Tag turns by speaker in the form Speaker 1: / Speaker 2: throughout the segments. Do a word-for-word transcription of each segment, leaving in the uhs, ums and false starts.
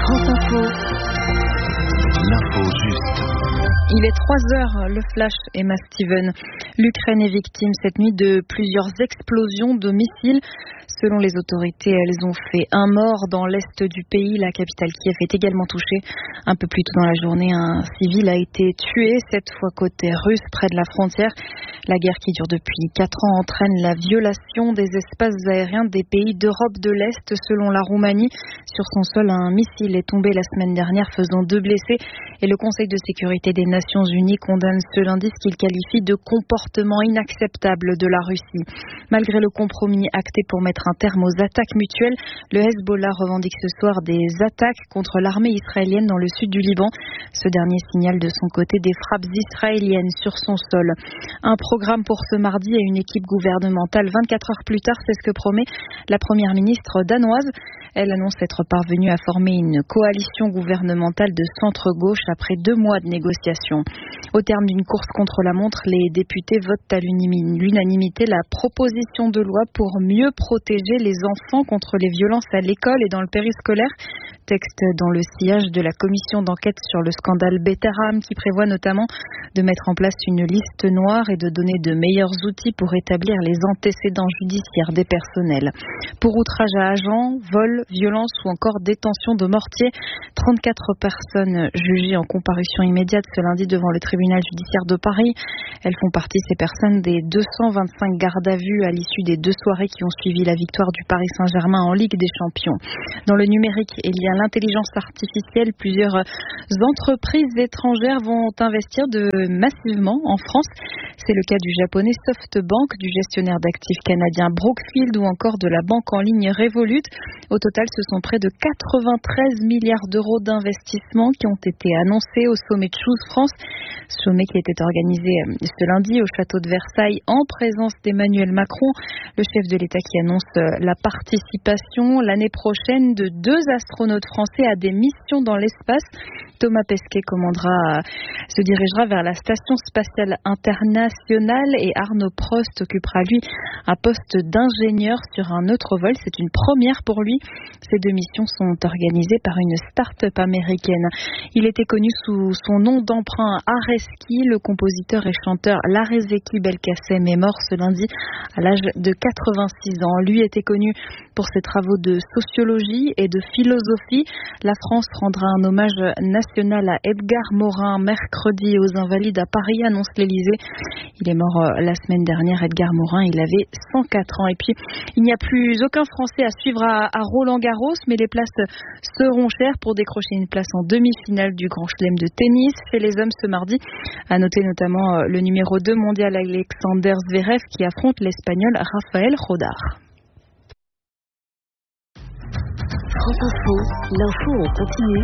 Speaker 1: France Info. L'info juste. Il est trois heures, le flash, Emma Steven. L'Ukraine est victime cette nuit de plusieurs explosions de missiles. Selon les autorités, elles ont fait un mort dans l'est du pays. La capitale Kiev est également touchée. Un peu plus tôt dans la journée, un civil a été tué, cette fois côté russe, près de la frontière. La guerre qui dure depuis quatre ans entraîne la violation des espaces aériens des pays d'Europe de l'Est. Selon la Roumanie, sur son sol, un missile est tombé la semaine dernière, faisant deux blessés. Et le Conseil de sécurité des Nations Unies condamne ce lundi ce qu'il qualifie de comportement inacceptable de la Russie. Malgré le compromis acté pour mettre un terme aux attaques mutuelles, le Hezbollah revendique ce soir des attaques contre l'armée israélienne dans le sud du Liban. Ce dernier signale de son côté des frappes israéliennes sur son sol. Un programme pour ce mardi et une équipe gouvernementale vingt-quatre heures plus tard, c'est ce que promet la première ministre danoise. Elle annonce être parvenue à former une coalition gouvernementale de centre-gauche après deux mois de négociations. Au terme d'une course contre la montre, les députés votent à l'unanimité la proposition de loi pour mieux protéger les enfants contre les violences à l'école et dans le périscolaire. Texte dans le sillage de la commission d'enquête sur le scandale Betterham qui prévoit notamment de mettre en place une liste noire et de donner de meilleurs outils pour établir les antécédents judiciaires des personnels. Pour outrage à agent, vol, violence ou encore détention de mortier, trente-quatre personnes jugées en comparution immédiate ce lundi devant le tribunal judiciaire de Paris. Elles font partie, ces personnes, des deux cent vingt-cinq gardes à vue à l'issue des deux soirées qui ont suivi la victoire du Paris Saint-Germain en Ligue des Champions. Dans le numérique, il y a l'intelligence artificielle. Plusieurs entreprises étrangères vont investir de massivement en France. C'est le cas du japonais SoftBank, du gestionnaire d'actifs canadien Brookfield ou encore de la banque en ligne Revolut. Au total, ce sont près de quatre-vingt-treize milliards d'euros d'investissement qui ont été annoncés au sommet de Choose France. Sommet qui était organisé ce lundi au château de Versailles en présence d'Emmanuel Macron, le chef de l'État qui annonce la participation l'année prochaine de deux astronautes français à des missions dans l'espace. Thomas Pesquet commandera, se dirigera vers la Station spatiale internationale et Arnaud Prost occupera lui un poste d'ingénieur sur un autre vol. C'est une première pour lui. Ces deux missions sont organisées par une start-up américaine. Il était connu sous son nom d'emprunt Areski. Le compositeur et chanteur Larezeki Belkacem est mort ce lundi à l'âge de quatre-vingt-six ans. Lui était connu pour ses travaux de sociologie et de philosophie. La France rendra un hommage national à Edgar Morin mercredi aux Invalides à Paris, annonce l'Élysée. Il est mort la semaine dernière, Edgar Morin, il avait cent quatre ans. Et puis, il n'y a plus aucun Français à suivre à, à Roland-Garros, mais les places seront chères pour décrocher une place en demi-finale du Grand Chelem de tennis. Chez les hommes ce mardi, à noter notamment le numéro deux mondial Alexander Zverev qui affronte l'Espagnol Rafael Rodar.
Speaker 2: France Info, l'info en continu.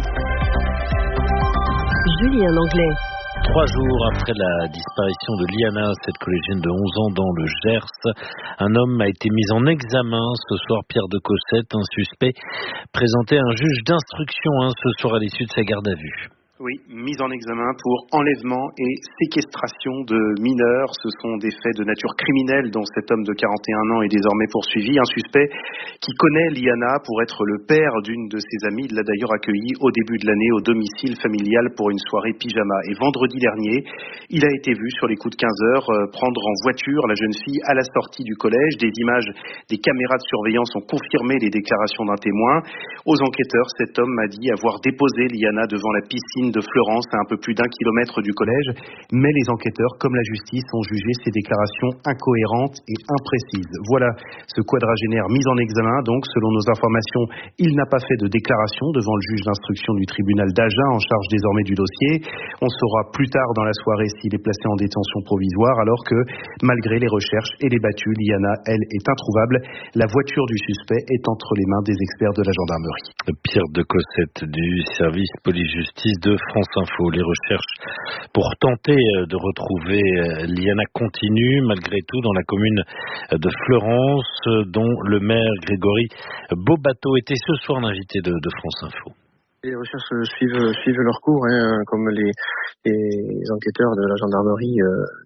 Speaker 2: Julien Langlais.
Speaker 3: Trois jours après la disparition de Liana, cette collégienne de onze ans dans le Gers, un homme a été mis en examen ce soir, Pierre de Cossette, un suspect présenté à un juge d'instruction hein, ce soir à l'issue de sa garde à vue.
Speaker 4: Oui, mise en examen pour enlèvement et séquestration de mineurs. Ce sont des faits de nature criminelle dont cet homme de quarante et un ans est désormais poursuivi. Un suspect qui connaît Liana pour être le père d'une de ses amies. Il l'a d'ailleurs accueilli au début de l'année au domicile familial pour une soirée pyjama. Et vendredi dernier, il a été vu sur les coups de quinze heures prendre en voiture la jeune fille à la sortie du collège. Des images des caméras de surveillance ont confirmé les déclarations d'un témoin. Aux enquêteurs, cet homme a dit avoir déposé Liana devant la piscine de Fleurance, à un peu plus d'un kilomètre du collège, mais les enquêteurs, comme la justice, ont jugé ces déclarations incohérentes et imprécises. Voilà ce quadragénaire mis en examen. Donc, selon nos informations, il n'a pas fait de déclaration devant le juge d'instruction du tribunal d'Agen, en charge désormais du dossier. On saura plus tard dans la soirée s'il est placé en détention provisoire, alors que, malgré les recherches et les battues, Liana, elle, est introuvable. La voiture du suspect est entre les mains des experts de la gendarmerie.
Speaker 3: Pierre de Cossette du service police-justice de France Info. Les recherches pour tenter de retrouver Liana continuent malgré tout dans la commune de Fleurance, dont le maire Grégory Bobato était ce soir l'invité de, de France Info.
Speaker 5: Les recherches suivent, suivent leur cours, hein, comme les, les enquêteurs de la gendarmerie euh,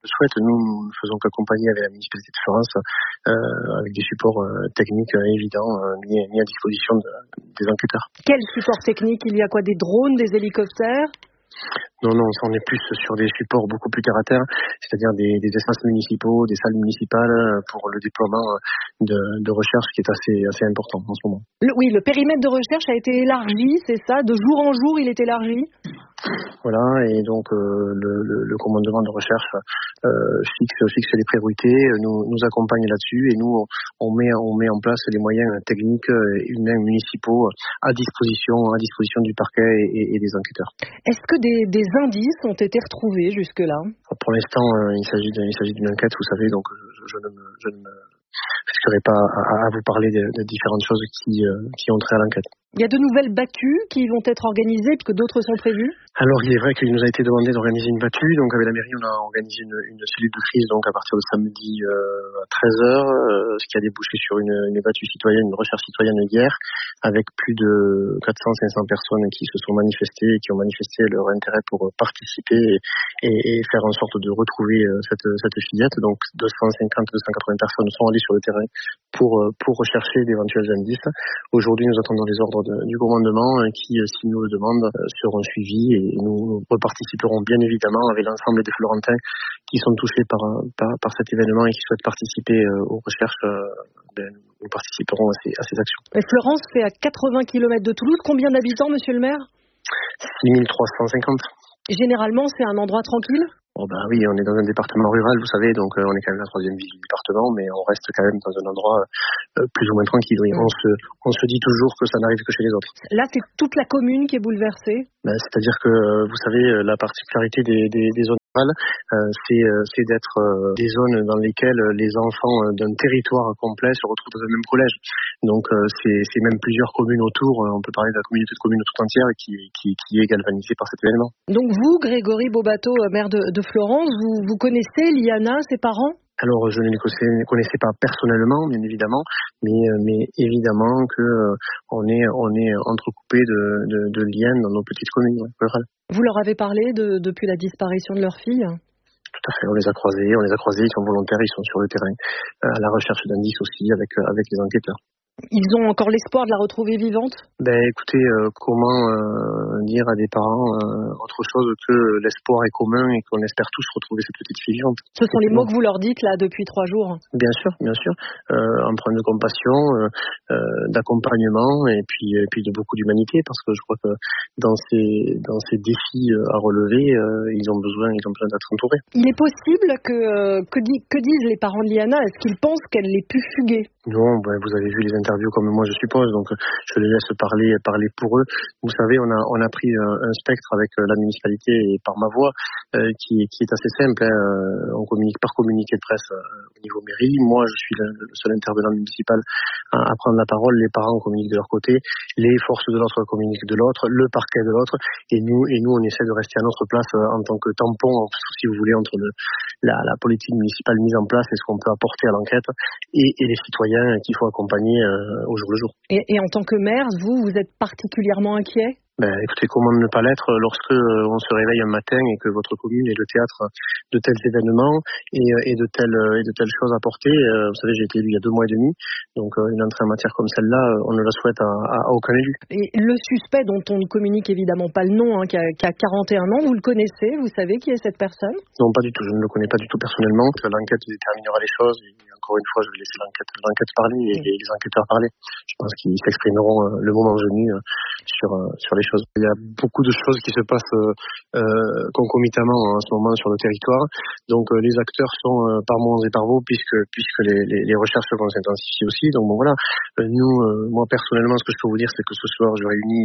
Speaker 5: le souhaitent. Nous, nous ne faisons qu'accompagner avec la municipalité de Fleurance, euh, avec des supports euh, techniques euh, évidents euh, mis, mis à disposition de, des enquêteurs.
Speaker 6: Quel support technique? Il y a quoi? Des drones, des hélicoptères?
Speaker 5: Non, non, on est plus sur des supports beaucoup plus terre à terre, c'est-à-dire des, des espaces municipaux, des salles municipales pour le déploiement de, de recherche qui est assez, assez important en ce moment.
Speaker 6: Le, oui, le périmètre de recherche a été élargi, c'est ça? De jour en jour, il est élargi?
Speaker 5: Voilà, et donc euh, le, le, le commandement de recherche euh, fixe, fixe les priorités, nous, nous accompagne là-dessus, et nous on met, on met en place les moyens techniques, humains, municipaux à disposition, à disposition du parquet et, et des enquêteurs.
Speaker 6: Est-ce que des, des indices ont été retrouvés jusque-là?
Speaker 5: Pour l'instant, euh, il s'agit de, il s'agit d'une enquête, vous savez, donc je, je ne me, je ne me risquerai pas à, à vous parler de, de différentes choses qui, euh, qui ont trait à l'enquête.
Speaker 6: Il y a de nouvelles battues qui vont être organisées puisque d'autres sont prévues?
Speaker 5: Alors il est vrai qu'il nous a été demandé d'organiser une battue, donc avec la mairie on a organisé une, une cellule de crise donc à partir de samedi euh, à treize heures, euh, ce qui a débouché sur une, une battue citoyenne, une recherche citoyenne hier, avec plus de quatre cents à cinq cents personnes qui se sont manifestées et qui ont manifesté leur intérêt pour participer et, et faire en sorte de retrouver euh, cette, cette fillette. Donc deux cent cinquante à deux cent quatre-vingts personnes sont allées sur le terrain pour, pour rechercher d'éventuels indices. Aujourd'hui nous attendons les ordres de, du commandement qui, s'ils nous le demandent, seront suivis, et nous reparticiperons bien évidemment avec l'ensemble des Florentins qui sont touchés par, par, par cet événement et qui souhaitent participer aux recherches. Ben, nous participerons à ces, à ces actions.
Speaker 6: Et Fleurance, c'est à quatre-vingts kilomètres de Toulouse. Combien d'habitants, monsieur le maire?
Speaker 5: six mille trois cent cinquante.
Speaker 6: Généralement, c'est un endroit tranquille?
Speaker 5: Oh ben oui, on est dans un département rural, vous savez, donc euh, on est quand même la troisième ville du département, mais on reste quand même dans un endroit euh, plus ou moins tranquille. Oui. Mmh. On se, on se dit toujours que ça n'arrive que chez les autres.
Speaker 6: Là, c'est toute la commune qui est bouleversée?
Speaker 5: Ben, c'est-à-dire que, euh, vous savez, la particularité des, des, des zones rurales, euh, c'est, euh, c'est d'être euh, des zones dans lesquelles les enfants euh, d'un territoire complet se retrouvent dans un même collège. Donc euh, c'est, c'est même plusieurs communes autour, on peut parler de la communauté de communes tout entière qui, qui, qui est galvanisée par cet événement.
Speaker 6: Donc vous, Grégory Beaubateau, maire de, de Fleurance, vous, vous connaissez Liana, ses parents?
Speaker 5: Alors je ne les connaissais, connaissais pas personnellement, bien évidemment, mais, mais évidemment que euh, on est, on est entrecoupé de, de, de liens dans nos petites communes rurales.
Speaker 6: Vous leur avez parlé de, depuis la disparition de leur fille?
Speaker 5: Tout à fait, on les a croisés, on les a croisés, ils sont volontaires, ils sont sur le terrain, euh, à la recherche d'indices aussi avec, avec les enquêteurs.
Speaker 6: Ils ont encore l'espoir de la retrouver vivante?
Speaker 5: Ben écoutez, euh, comment euh, dire à des parents euh, autre chose que l'espoir est commun et qu'on espère tous retrouver cette petite fille vivante.
Speaker 6: Ce sont les mots que vous leur dites là depuis trois jours?
Speaker 5: Bien sûr, bien sûr. Euh, empreinte de compassion, euh, euh, d'accompagnement et puis, et puis de beaucoup d'humanité, parce que je crois que dans ces, dans ces défis à relever, euh, ils ont besoin, ils ont besoin d'être entourés.
Speaker 6: Il est possible que, euh, que, di- que disent les parents de Liana? Est-ce qu'ils pensent qu'elle ait pu fuguer?
Speaker 5: Non, ben vous avez vu les interviews comme moi je suppose, donc je les laisse parler parler pour eux. Vous savez, on a on a pris un, un spectre avec la municipalité et par ma voix euh, qui qui est assez simple. Hein. On communique par communiqué de presse euh, au niveau mairie. Moi, je suis le, le seul intervenant municipal à, à prendre la parole. Les parents communiquent de leur côté, les forces de l'autre communiquent de l'autre, le parquet de l'autre, et nous et nous on essaie de rester à notre place euh, en tant que tampon, si vous voulez, entre le, la, la politique municipale mise en place et ce qu'on peut apporter à l'enquête et, et les citoyens qu'il faut accompagner euh, au jour le jour.
Speaker 6: Et, et en tant que maire, vous, vous êtes particulièrement inquiet?
Speaker 5: Ben, écoutez, comment ne pas l'être lorsque euh, on se réveille un matin et que votre commune est le théâtre de tels événements et, et de telles et de telles choses à porter. Euh, vous savez, j'ai été élu il y a deux mois et demi, donc euh, une entrée en matière comme celle-là, on ne la souhaite à, à, à aucun élu.
Speaker 6: Et le suspect, dont on ne communique évidemment pas le nom, hein, qui, a, qui a quarante et un ans, vous le connaissez? Vous savez qui est cette personne?
Speaker 5: Non, pas du tout. Je ne le connais pas du tout personnellement. L'enquête déterminera les choses. Et encore une fois, je vais laisser l'enquête, l'enquête parler et, et les enquêteurs parler. Je pense qu'ils s'exprimeront euh, le moment venu euh, sur euh, sur les choses. Il y a beaucoup de choses qui se passent euh, concomitamment en ce moment sur le territoire. Donc euh, les acteurs sont euh, par moments et par vous, puisque puisque les, les, les recherches vont s'intensifier aussi. Donc bon voilà. Euh, nous, euh, moi personnellement, ce que je peux vous dire, c'est que ce soir, je réunis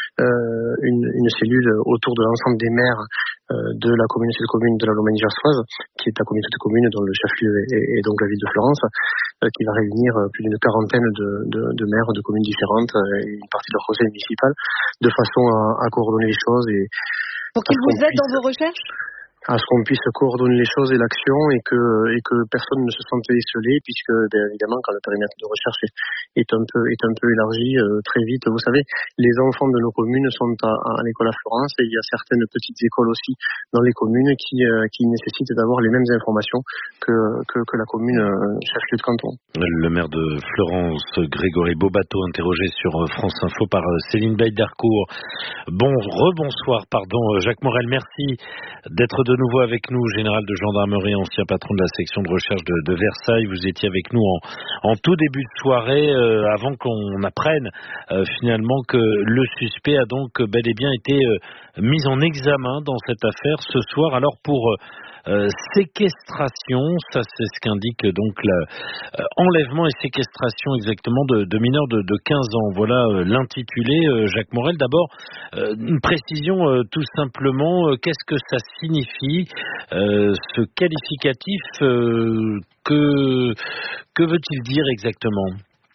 Speaker 5: euh, une, une cellule autour de l'ensemble des maires euh, de la communauté de communes de la Lommanie gersoise, qui est la communauté de communes dont le chef-lieu est, est donc la ville de Fleurance, euh, qui va réunir euh, plus d'une quarantaine de, de, de maires de communes différentes euh, et une partie de leur conseil municipal, de façon à, à coordonner les choses et
Speaker 6: pour qu'ils vous aident dans vos recherches.
Speaker 5: à ce qu'on puisse coordonner les choses et l'action et que et que personne ne se sente esseulé, puisque bien évidemment quand le périmètre de recherche est, est un peu est un peu élargi euh, très vite. Vous savez, les enfants de nos communes sont à, à l'école à Florence, et il y a certaines petites écoles aussi dans les communes qui euh, qui nécessitent d'avoir les mêmes informations que que, que la commune euh, chef-lieu de canton.
Speaker 3: Le maire de Florence, Grégory Beaubateau, interrogé sur France Info par Céline Baildarcourt. Bon, rebonsoir, pardon, Jacques Morel, merci d'être de nouveau avec nous, général de gendarmerie, ancien patron de la section de recherche de, de Versailles. Vous étiez avec nous en, en tout début de soirée, euh, avant qu'on apprenne euh, finalement que le suspect a donc bel et bien été euh, mis en examen dans cette affaire ce soir. Alors pour euh, Euh, séquestration, ça c'est ce qu'indique donc la, euh, enlèvement et séquestration exactement de, de mineurs de, de quinze ans. Voilà euh, l'intitulé, euh, Jacques Morel. D'abord, euh, une précision euh, tout simplement, euh, qu'est-ce que ça signifie, euh, ce qualificatif, euh, que, que veut-il dire exactement?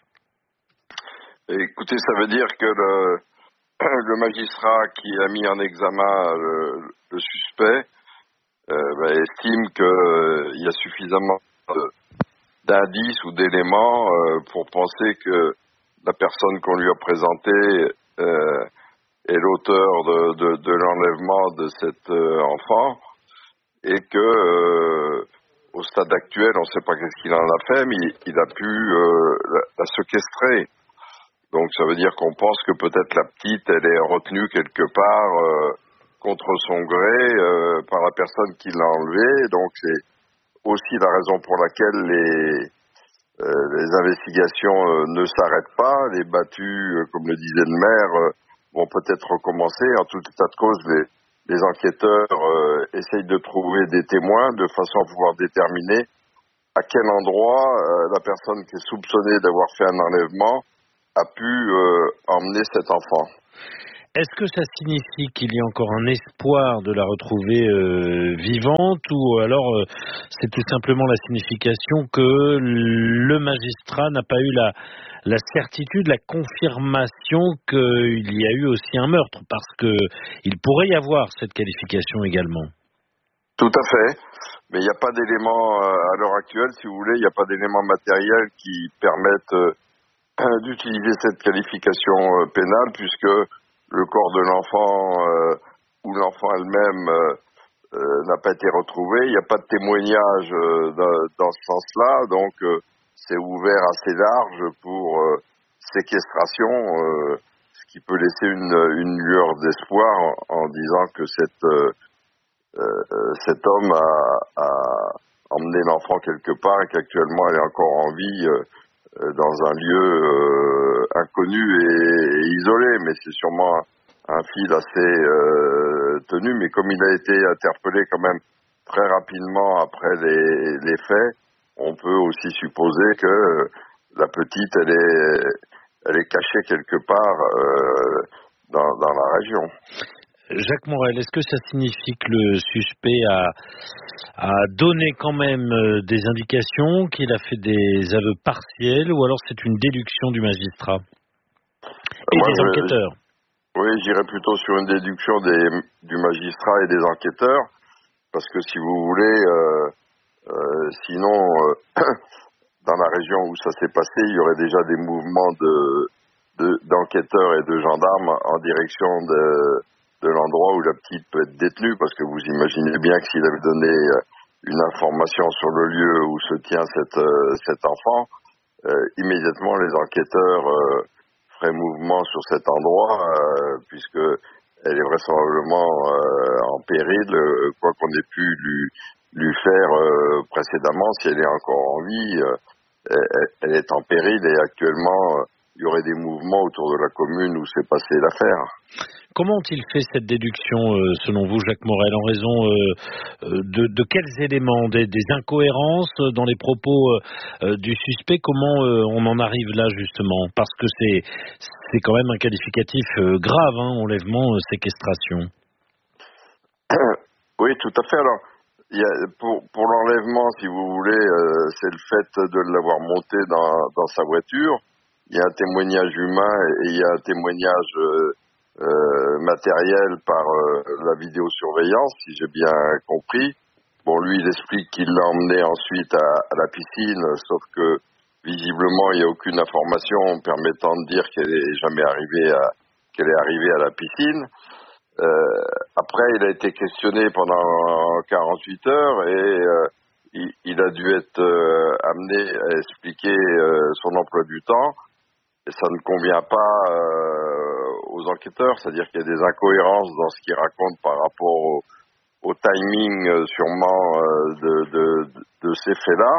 Speaker 7: Écoutez, ça veut dire que le, le magistrat qui a mis en examen le, le suspect Euh, bah, estime qu'il euh, y a suffisamment euh, d'indices ou d'éléments euh, pour penser que la personne qu'on lui a présentée euh, est l'auteur de, de, de l'enlèvement de cet euh, enfant, et que euh, au stade actuel, on ne sait pas qu'est-ce qu'il en a fait, mais il, il a pu euh, la, la séquestrer. Donc ça veut dire qu'on pense que peut-être la petite, elle est retenue quelque part euh, contre son gré euh, par la personne qui l'a enlevée. Donc c'est aussi la raison pour laquelle les, euh, les investigations euh, ne s'arrêtent pas. Les battues, euh, comme le disait le maire, euh, vont peut-être recommencer. En tout état de cause, les, les enquêteurs euh, essayent de trouver des témoins de façon à pouvoir déterminer à quel endroit euh, la personne qui est soupçonnée d'avoir fait un enlèvement a pu euh, emmener cet enfant.
Speaker 3: Est-ce que ça signifie qu'il y a encore un espoir de la retrouver euh, vivante, ou alors euh, c'est tout simplement la signification que le magistrat n'a pas eu la, la certitude, la confirmation qu'il y a eu aussi un meurtre, parce que il pourrait y avoir cette qualification également?
Speaker 7: Tout à fait, mais il n'y a pas d'éléments euh, à l'heure actuelle, si vous voulez, il n'y a pas d'éléments matériels qui permettent euh, d'utiliser cette qualification euh, pénale, puisque le corps de l'enfant euh, ou l'enfant elle-même euh, euh, n'a pas été retrouvé. Il n'y a pas de témoignage euh, dans, dans ce sens-là, donc euh, c'est ouvert assez large pour euh, séquestration, euh, ce qui peut laisser une, une lueur d'espoir en, en disant que cette, euh, euh, cet homme a, a emmené l'enfant quelque part et qu'actuellement elle est encore en vie euh, dans un lieu euh, inconnu et, et isolé, mais c'est sûrement un, un fil assez euh, tenu. Mais comme il a été interpellé quand même très rapidement après les, les faits, on peut aussi supposer que la petite, elle est, elle est cachée quelque part euh, dans, dans la région.
Speaker 3: Jacques Morel, est-ce que ça signifie que le suspect a, a donné quand même des indications, qu'il a fait des aveux partiels, ou alors c'est une déduction du magistrat et
Speaker 7: Moi,
Speaker 3: des
Speaker 7: je,
Speaker 3: enquêteurs?
Speaker 7: Oui, j'irais plutôt sur une déduction des, du magistrat et des enquêteurs, parce que si vous voulez, euh, euh, sinon, euh, dans la région où ça s'est passé, il y aurait déjà des mouvements de, de, d'enquêteurs et de gendarmes en direction de... de l'endroit où la petite peut être détenue, parce que vous imaginez bien que s'il avait donné une information sur le lieu où se tient cette, euh, cet enfant, euh, immédiatement les enquêteurs euh, feraient mouvement sur cet endroit, euh, puisque elle est vraisemblablement euh, en péril, euh, quoi qu'on ait pu lui, lui faire euh, précédemment, si elle est encore en vie, euh, elle, elle est en péril, et actuellement euh, il y aurait des mouvements autour de la commune où s'est passée l'affaire.
Speaker 3: Comment ont-ils fait cette déduction, euh, selon vous, Jacques Morel, en raison euh, de, de quels éléments, des, des incohérences dans les propos euh, du suspect? Comment euh, on en arrive là, justement? Parce que c'est, c'est quand même un qualificatif euh, grave, hein, enlèvement, euh, séquestration.
Speaker 7: Oui, tout à fait. Alors, il y a, pour, pour l'enlèvement, si vous voulez, euh, c'est le fait de l'avoir monté dans, dans sa voiture. Il y a un témoignage humain et il y a un témoignage... Euh, Euh, matériel par euh, la vidéosurveillance, si j'ai bien compris. Bon, lui, il explique qu'il l'a emmené ensuite à, à la piscine, sauf que visiblement, il n'y a aucune information permettant de dire qu'elle est jamais arrivée à, qu'elle est arrivée à la piscine. Euh, après, il a été questionné pendant quarante-huit heures et euh, il, il a dû être euh, amené à expliquer euh, son emploi du temps. Et ça ne convient pas euh, aux enquêteurs, c'est-à-dire qu'il y a des incohérences dans ce qu'il raconte par rapport au, au timing euh, sûrement euh, de, de, de ces faits-là.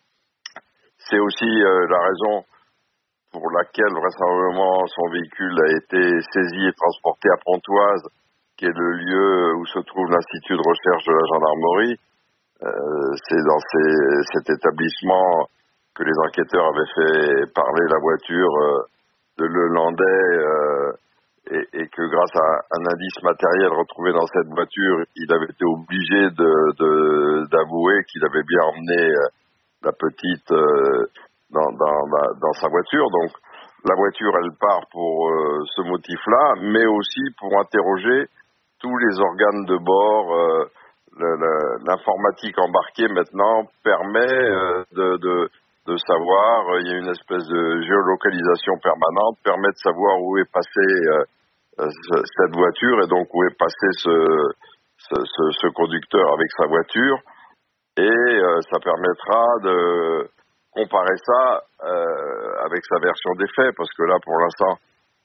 Speaker 7: C'est aussi euh, la raison pour laquelle vraisemblablement son véhicule a été saisi et transporté à Pontoise, qui est le lieu où se trouve l'Institut de recherche de la gendarmerie. Euh, c'est dans ces, cet établissement que les enquêteurs avaient fait parler la voiture euh, de Lelandais euh, et, et que grâce à un indice matériel retrouvé dans cette voiture, il avait été obligé de, de, d'avouer qu'il avait bien emmené euh, la petite euh, dans, dans, dans sa voiture. Donc la voiture, elle part pour euh, ce motif-là, mais aussi pour interroger tous les organes de bord. Euh, le, le, l'informatique embarquée maintenant permet euh, de, de, de savoir, euh, il y a une espèce de géolocalisation permanente, permet de savoir où est passée euh, cette voiture et donc où est passé ce, ce, ce, ce conducteur avec sa voiture. Et euh, ça permettra de comparer ça euh, avec sa version des faits, parce que là, pour l'instant,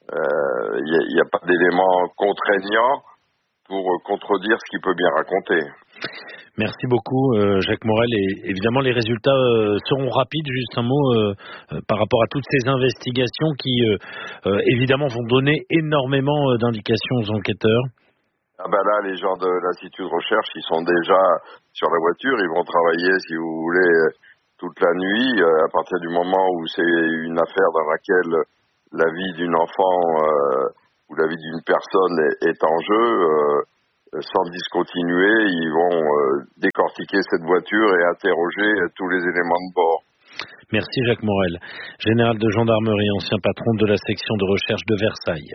Speaker 7: il euh, n'y a, a pas d'éléments contraignants pour contredire ce qu'il peut bien raconter.
Speaker 3: Merci beaucoup, euh, Jacques Morel. Et évidemment, les résultats euh, seront rapides. Juste un mot euh, euh, par rapport à toutes ces investigations qui, euh, euh, évidemment, vont donner énormément euh, d'indications aux enquêteurs.
Speaker 7: Ah ben là, les gens de l'Institut de recherche, ils sont déjà sur la voiture. Ils vont travailler, si vous voulez, toute la nuit. Euh, à partir du moment où c'est une affaire dans laquelle la vie d'une enfant euh, ou la vie d'une personne est, est en jeu, euh, sans discontinuer, ils vont euh, décortiquer cette voiture et interroger tous les éléments de bord.
Speaker 3: Merci Jacques Morel, général de gendarmerie, ancien patron de la section de recherche de Versailles.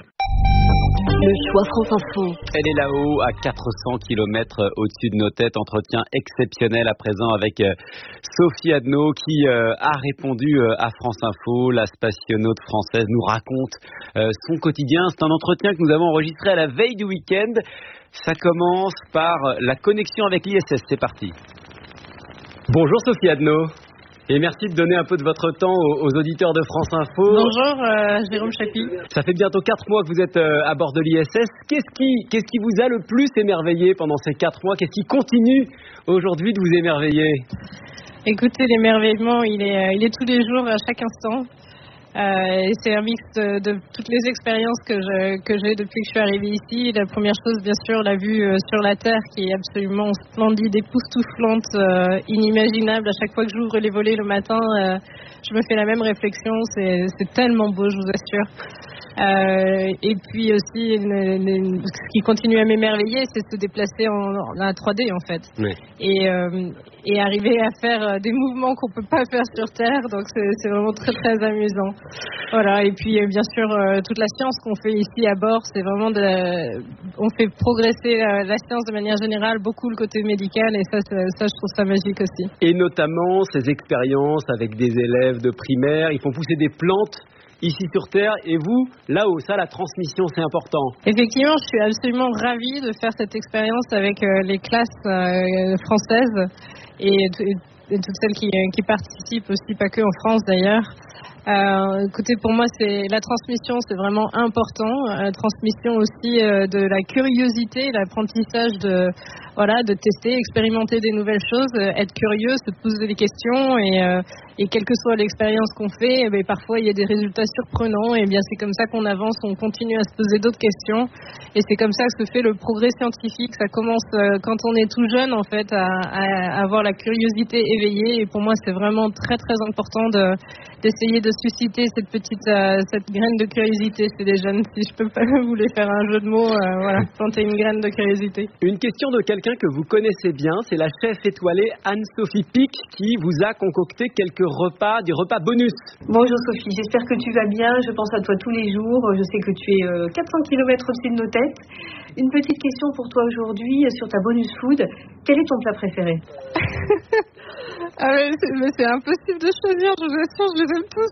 Speaker 2: Le choix France Info.
Speaker 8: Elle est là-haut, à quatre cents kilomètres au-dessus de nos têtes. Entretien exceptionnel à présent avec Sophie Adno qui euh, a répondu euh, à France Info. La spationaute française nous raconte euh, son quotidien. C'est un entretien que nous avons enregistré à la veille du week-end. Ça commence par la connexion avec l'I S S. C'est parti. Bonjour Sophie Adno. Et merci de donner un peu de votre temps aux, aux auditeurs de France Info.
Speaker 9: Bonjour, euh, Jérôme Chapuis.
Speaker 8: Ça fait bientôt quatre mois que vous êtes euh, à bord de l'I S S. Qu'est-ce qui, qu'est-ce qui vous a le plus émerveillé pendant ces quatre mois? Qu'est-ce qui continue aujourd'hui de vous émerveiller?
Speaker 9: Écoutez, l'émerveillement, il est, il est tous les jours, à chaque instant. Euh, c'est un mix de, de toutes les expériences que, je, que j'ai depuis que je suis arrivée ici. La première chose, bien sûr, la vue euh, sur la Terre qui est absolument splendide, époustouflante, euh, inimaginable. À chaque fois que j'ouvre les volets le matin, euh, je me fais la même réflexion. C'est, c'est tellement beau, je vous assure. Euh, et puis aussi, le, le, ce qui continue à m'émerveiller, c'est de se déplacer en, en trois D en fait. Oui. Et, euh, et arriver à faire des mouvements qu'on peut pas faire sur Terre. Donc c'est, c'est vraiment très très amusant. Voilà. Et puis bien sûr, euh, toute la science qu'on fait ici à bord, c'est vraiment de la, on fait progresser la, la science de manière générale, beaucoup le côté médical, et ça, ça, ça je trouve ça magique aussi.
Speaker 8: Et notamment ces expériences avec des élèves de primaire, ils font pousser des plantes ici sur Terre, et vous, là-haut, ça, la transmission, c'est important.
Speaker 9: Effectivement, je suis absolument ravie de faire cette expérience avec euh, les classes euh, françaises et, et, et toutes celles qui, qui participent aussi, pas que en France d'ailleurs. Euh, écoutez, pour moi, c'est la transmission, c'est vraiment important. La transmission aussi euh, de la curiosité, l'apprentissage de, voilà, de tester, expérimenter des nouvelles choses, euh, être curieux, se poser des questions et, euh, et quelle que soit l'expérience qu'on fait, eh bien, parfois il y a des résultats surprenants et bien c'est comme ça qu'on avance, on continue à se poser d'autres questions et c'est comme ça que se fait le progrès scientifique. Ça commence euh, quand on est tout jeune en fait à, à, à avoir la curiosité éveillée et pour moi c'est vraiment très très important de, d'essayer de susciter cette petite euh, cette graine de curiosité chez les jeunes. Si je peux pas vous les faire un jeu de mots, euh, voilà, planter une graine de curiosité.
Speaker 8: Une question de quelqu'un quelqu'un que vous connaissez bien, c'est la chef étoilée Anne-Sophie Pic qui vous a concocté quelques repas, des repas bonus.
Speaker 10: Bonjour Sophie, j'espère que tu vas bien, je pense à toi tous les jours, je sais que tu es euh, quatre cents kilomètres au-dessus de nos têtes. Une petite question pour toi aujourd'hui sur ta bonus food, quel est ton plat préféré?
Speaker 9: Ah mais c'est, mais c'est impossible de choisir, je vous assure, je les aime tous.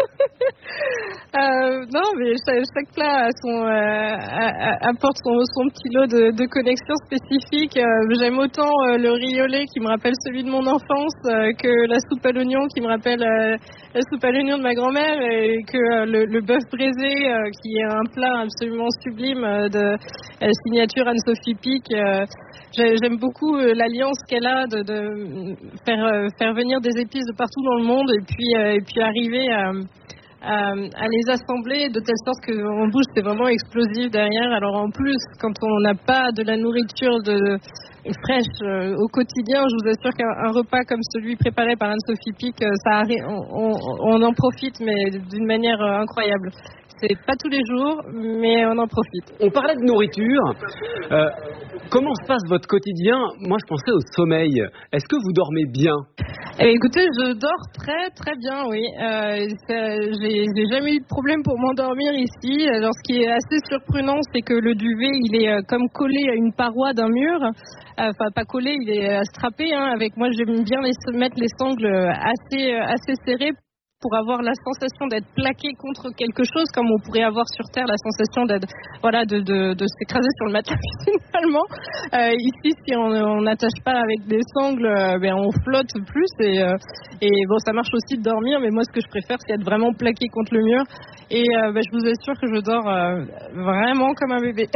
Speaker 9: euh, non, mais chaque, chaque plat a son, euh, a, a, apporte son, son petit lot de, de connexions spécifiques. Euh, j'aime autant euh, le riz au lait qui me rappelle celui de mon enfance euh, que la soupe à l'oignon qui me rappelle euh, la soupe à l'oignon de ma grand-mère et que euh, le, le bœuf braisé euh, qui est un plat absolument sublime euh, de euh, signature Anne-Sophie Pic. Euh, J'aime beaucoup l'alliance qu'elle a de, de faire, faire venir des épices de partout dans le monde et puis, et puis arriver à, à, à les assembler de telle sorte qu'en bouche c'est vraiment explosif derrière. Alors en plus, quand on n'a pas de la nourriture de, fraîche euh, au quotidien, je vous assure qu'un repas comme celui préparé par Anne-Sophie Pic, ça arrive, on, on en profite mais d'une manière incroyable. C'est pas tous les jours, mais on en profite.
Speaker 8: On parlait de nourriture. Euh, comment se passe votre quotidien? Moi, je pensais au sommeil. Est-ce que vous dormez bien?
Speaker 9: Eh, écoutez, je dors très très bien, oui. Euh, ça, j'ai, j'ai jamais eu de problème pour m'endormir ici. Alors, ce qui est assez surprenant, c'est que le duvet, il est euh, comme collé à une paroi d'un mur. Enfin, pas collé, il est strappé. Hein. Avec moi, j'aime bien les, mettre les sangles assez assez serrées, pour avoir la sensation d'être plaqué contre quelque chose, comme on pourrait avoir sur Terre la sensation d'être, voilà, de, de, de s'écraser sur le matelas finalement. Euh, ici, si on n'attache pas avec des sangles, euh, ben on flotte plus et, euh, et bon, ça marche aussi de dormir, mais moi ce que je préfère, c'est être vraiment plaqué contre le mur. Et euh, ben, je vous assure que je dors euh, vraiment comme un bébé.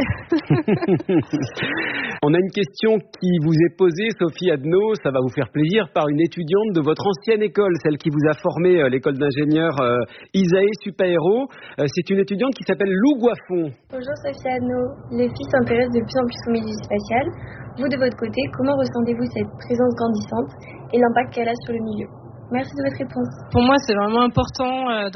Speaker 8: On a une question qui vous est posée, Sophie Adno, ça va vous faire plaisir, par une étudiante de votre ancienne école, celle qui vous a formé, euh, l'école d'ingénieur euh, Isae Super-Héros. Euh, c'est une étudiante qui s'appelle Lou Goiffon.
Speaker 11: Bonjour Sophie Adno, les filles s'intéressent de plus en plus au milieu spatial. Vous de votre côté, comment ressentez-vous cette présence grandissante et l'impact qu'elle a sur le milieu? Merci de votre réponse.
Speaker 9: Pour moi, c'est vraiment important euh,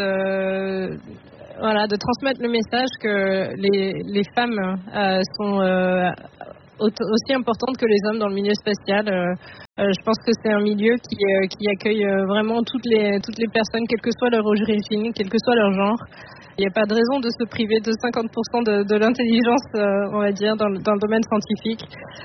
Speaker 9: de, voilà, de transmettre le message que les, les femmes euh, sont euh, aussi importantes que les hommes dans le milieu spatial. Euh, euh, je pense que c'est un milieu qui, euh, qui accueille euh, vraiment toutes les, toutes les personnes, quelle que soit leur origine, quel que soit leur genre. Il n'y a pas de raison de se priver de cinquante pour cent de, de l'intelligence, euh, on va dire, dans, dans le domaine scientifique.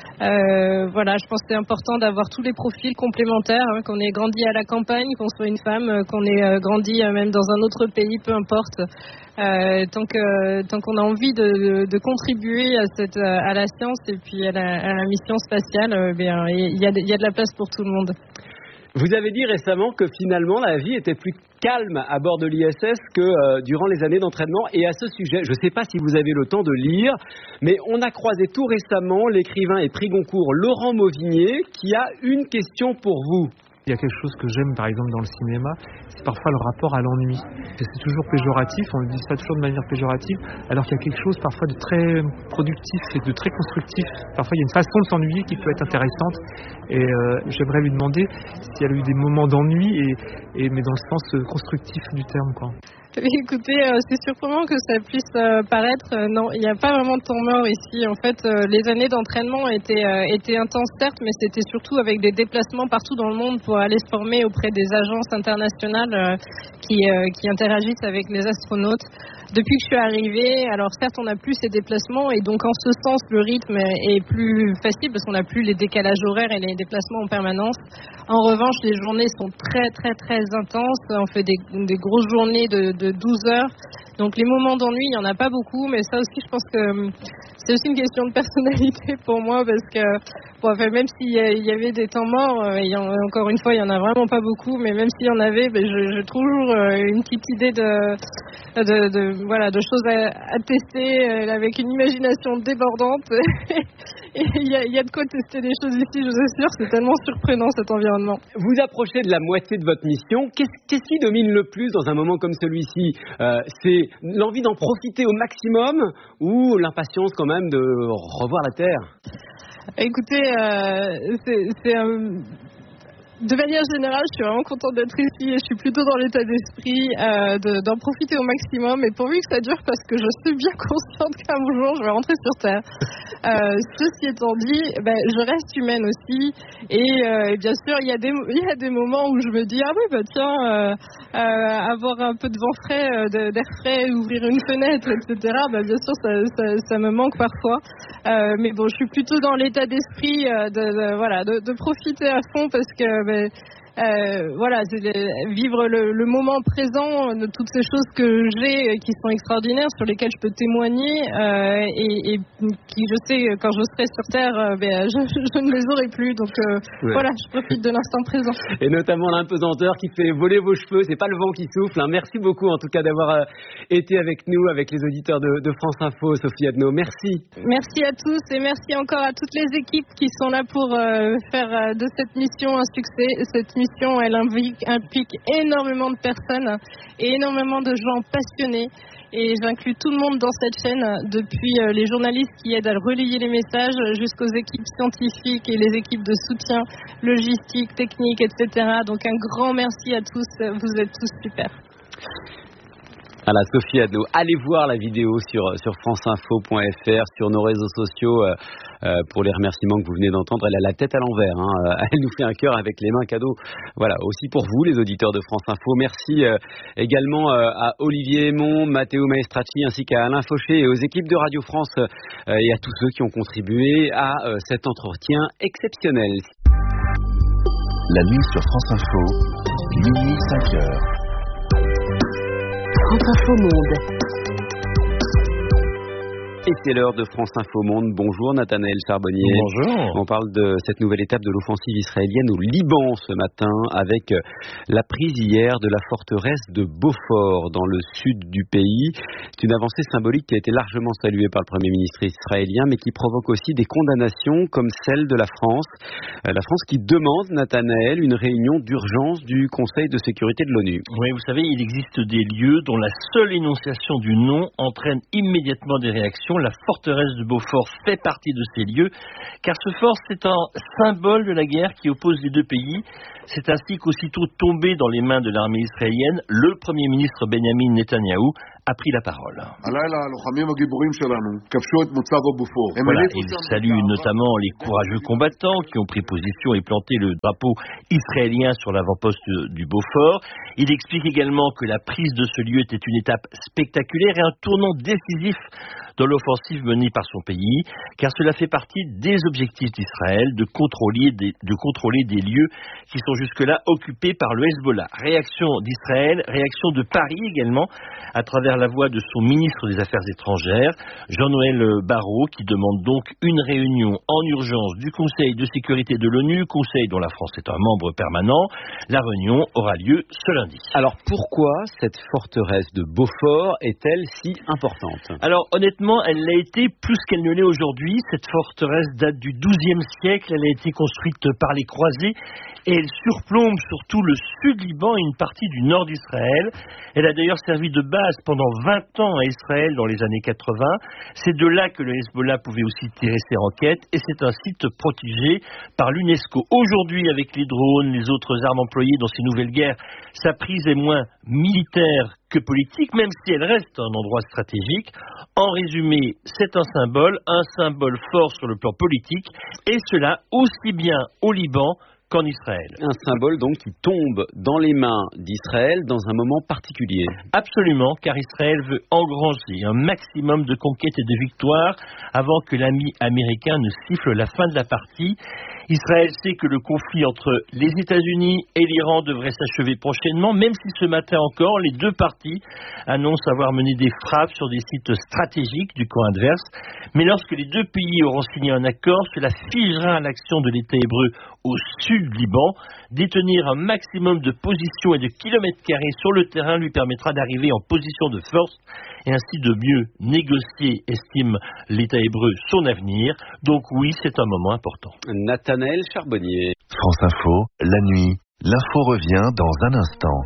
Speaker 9: Euh, voilà, je pense que c'est important d'avoir tous les profils complémentaires, hein, qu'on ait grandi à la campagne, qu'on soit une femme, euh, qu'on ait euh, grandi euh, même dans un autre pays, peu importe. Euh, tant que tant qu'on a envie de, de, de contribuer à cette à la science et puis à la, à la mission spatiale, euh, bien il y a il y a de la place pour tout le monde.
Speaker 8: Vous avez dit récemment que finalement la vie était plus calme à bord de l'I S S que euh, durant les années d'entraînement. Et à ce sujet, je ne sais pas si vous avez le temps de lire, mais on a croisé tout récemment l'écrivain et prix Goncourt Laurent Mauvigné qui a une question pour vous.
Speaker 12: Il y a quelque chose que j'aime par exemple dans le cinéma, c'est parfois le rapport à l'ennui. C'est toujours péjoratif, on le dit ça toujours de manière péjorative, alors qu'il y a quelque chose parfois de très productif et de très constructif. Parfois il y a une façon de s'ennuyer qui peut être intéressante et euh, j'aimerais lui demander si elle a eu des moments d'ennui, et, et, mais dans le sens constructif du terme, quoi.
Speaker 9: Écoutez, euh, c'est surprenant que ça puisse euh, paraître. Euh, non, il n'y a pas vraiment de temps mort ici. En fait, euh, les années d'entraînement étaient, euh, étaient intenses, certes, mais c'était surtout avec des déplacements partout dans le monde pour aller se former auprès des agences internationales euh, qui, euh, qui interagissent avec les astronautes. Depuis que je suis arrivée, alors certes, on n'a plus ces déplacements et donc en ce sens, le rythme est plus facile parce qu'on n'a plus les décalages horaires et les déplacements en permanence. En revanche, les journées sont très, très, très intenses. On fait des, des grosses journées de, de douze heures. Donc les moments d'ennui, il n'y en a pas beaucoup, mais ça aussi, je pense que c'est aussi une question de personnalité pour moi parce que bon, enfin, même s'il y avait des temps morts, il y en, encore une fois, il n'y en a vraiment pas beaucoup, mais même s'il y en avait, ben, je, j'ai toujours une petite idée de, de, de, voilà, de choses à, à tester avec une imagination débordante. Et il y, a, il y a de quoi tester des choses ici, je vous assure, c'est tellement surprenant cet environnement.
Speaker 8: Vous approchez de la moitié de votre mission. Qu'est-ce, qu'est-ce qui domine le plus dans un moment comme celui-ci? euh, C'est l'envie d'en profiter au maximum ou l'impatience quand même de revoir la Terre?
Speaker 9: Écoutez, euh, c'est, c'est un... de manière générale, je suis vraiment contente d'être ici et je suis plutôt dans l'état d'esprit euh, de, d'en profiter au maximum. Et pourvu que ça dure, parce que je suis bien consciente qu'un jour, je vais rentrer sur Terre. Euh, ceci étant dit, ben, je reste humaine aussi. Et, euh, et bien sûr, il y a des, il y a des moments où je me dis, ah oui, bah tiens, euh, euh, avoir un peu de vent frais, euh, de, d'air frais, ouvrir une fenêtre, et cetera. Ben, bien sûr, ça, ça, ça me manque parfois. Euh, mais bon, je suis plutôt dans l'état d'esprit euh, de, de, voilà, de, de profiter à fond, parce que ben, euh, voilà, c'est de vivre le, le moment présent de toutes ces choses que j'ai qui sont extraordinaires, sur lesquelles je peux témoigner euh, et, et qui, je sais, quand je serai sur Terre, euh, ben, je, je ne les aurai plus. Donc euh, ouais. Voilà, je profite de l'instant présent.
Speaker 8: Et notamment l'impesanteur qui fait voler vos cheveux, c'est pas le vent qui souffle. Hein. Merci beaucoup en tout cas d'avoir euh, été avec nous, avec les auditeurs de, de France Info, Sophie Adno. Merci.
Speaker 9: Merci à tous et merci encore à toutes les équipes qui sont là pour euh, faire euh, de cette mission un succès. Cette mission, elle implique, implique énormément de personnes et énormément de gens passionnés. Et j'inclus tout le monde dans cette chaîne, depuis les journalistes qui aident à relayer les messages jusqu'aux équipes scientifiques et les équipes de soutien logistique, technique, et cetera. Donc un grand merci à tous, vous êtes tous super.
Speaker 8: Voilà, Sophie Adno. Allez voir la vidéo sur, sur franceinfo point f r, sur nos réseaux sociaux, euh, euh, pour les remerciements que vous venez d'entendre. Elle a la tête à l'envers, hein. Elle nous fait un cœur avec les mains cadeaux. Voilà, aussi pour vous, les auditeurs de France Info. Merci euh, également euh, à Olivier Aymon, Matteo Maestracci, ainsi qu'à Alain Fauché et aux équipes de Radio France euh, et à tous ceux qui ont contribué à euh, cet entretien exceptionnel.
Speaker 13: La nuit sur France Info, minuit cinq heures.
Speaker 2: France Info Monde.
Speaker 8: Et c'est l'heure de France Info Monde. Bonjour Nathanaël Charbonnier.
Speaker 3: Bonjour.
Speaker 8: On parle de cette nouvelle étape de l'offensive israélienne au Liban ce matin, avec la prise hier de la forteresse de Beaufort dans le sud du pays. C'est une avancée symbolique qui a été largement saluée par le Premier ministre israélien, mais qui provoque aussi des condamnations comme celle de la France. La France qui demande, Nathanaël, une réunion d'urgence du Conseil de sécurité de l'ONU.
Speaker 14: Oui, vous savez, il existe des lieux dont la seule énonciation du nom entraîne immédiatement des réactions. La forteresse de Beaufort fait partie de ces lieux, car ce fort, c'est un symbole de la guerre qui oppose les deux pays. C'est ainsi qu'aussitôt tombé dans les mains de l'armée israélienne, le Premier ministre Benjamin Netanyahou a pris la parole. Voilà, il salue notamment les courageux combattants qui ont pris position et planté le drapeau israélien sur l'avant-poste du Beaufort. Il explique également que la prise de ce lieu était une étape spectaculaire et un tournant décisif dans l'offensive menée par son pays, car cela fait partie des objectifs d'Israël de contrôler des, de contrôler des lieux qui sont jusque-là occupés par le Hezbollah. Réaction d'Israël, réaction de Paris également, à travers la voix de son ministre des Affaires étrangères, Jean-Noël Barrot, qui demande donc une réunion en urgence du Conseil de sécurité de l'ONU, Conseil dont la France est un membre permanent. La réunion aura lieu ce lundi.
Speaker 8: Alors pourquoi cette forteresse de Beaufort est-elle si importante ?
Speaker 14: Alors honnêtement, elle l'a été plus qu'elle ne l'est aujourd'hui. Cette forteresse date du douzième siècle, elle a été construite par les croisés et elle surplombe surtout le sud Liban et une partie du nord d'Israël. Elle a d'ailleurs servi de base pendant vingt ans à Israël dans les années quatre-vingts. C'est de là que le Hezbollah pouvait aussi tirer ses roquettes et c'est un site protégé par l'UNESCO. Aujourd'hui, avec les drones, les autres armes employées dans ces nouvelles guerres, sa prise est moins militaire que politique, même si elle reste un endroit stratégique. En résumé, c'est un symbole, un symbole fort sur le plan politique, et cela aussi bien au Liban qu'en Israël.
Speaker 8: Un symbole donc qui tombe dans les mains d'Israël dans un moment particulier.
Speaker 14: Absolument, car Israël veut engranger un maximum de conquêtes et de victoires avant que l'ami américain ne siffle la fin de la partie. Israël sait que le conflit entre les États-Unis et l'Iran devrait s'achever prochainement, même si ce matin encore, les deux parties annoncent avoir mené des frappes sur des sites stratégiques du camp adverse. Mais lorsque les deux pays auront signé un accord, cela figera l'action de l'État hébreu au sud du Liban. Détenir un maximum de positions et de kilomètres carrés sur le terrain lui permettra d'arriver en position de force et ainsi de mieux négocier, estime l'État hébreu, son avenir. Donc oui, c'est un moment important.
Speaker 8: Nathanaël Charbonnier.
Speaker 13: France Info, la nuit, l'info revient dans un instant.